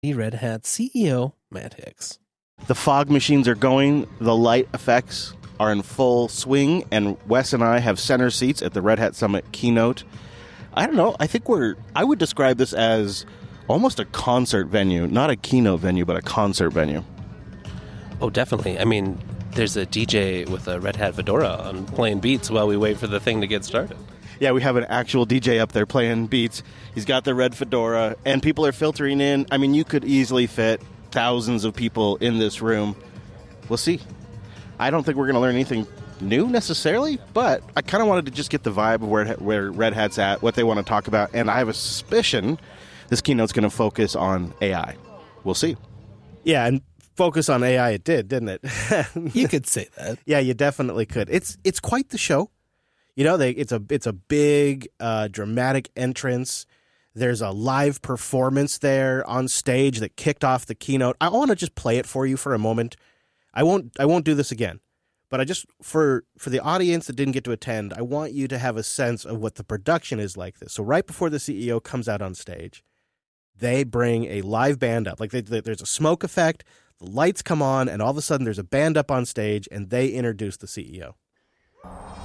The Red Hat CEO, Matt Hicks. The fog machines are going. The light effects are in full swing, and Wes and I have center seats at the Red Hat Summit keynote. I don't know. I would describe this as almost a concert venue, not a keynote venue, but a concert venue. Oh, definitely. I mean, there's a DJ with a Red Hat fedora on playing beats while we wait for the thing to get started. Yeah, we have an actual DJ up there playing beats. He's got the red fedora, and people are filtering in. I mean, you could easily fit thousands of people in this room. We'll see. I don't think we're going to learn anything new necessarily, but I kind of wanted to just get the vibe of where Red Hat's at, what they want to talk about, and I have a suspicion this keynote's going to focus on AI. We'll see. Yeah, and focus on AI it did, didn't it? You could say that. Yeah, you definitely could. It's quite the show. You know, it's a big dramatic entrance. There's a live performance there on stage that kicked off the keynote. I want to just play it for you for a moment. I won't do this again. But I just, for the audience that didn't get to attend, I want you to have a sense of what the production is like this. So right before the CEO comes out on stage, they bring a live band up. Like there's a smoke effect, the lights come on, and all of a sudden there's a band up on stage, and they introduce the CEO.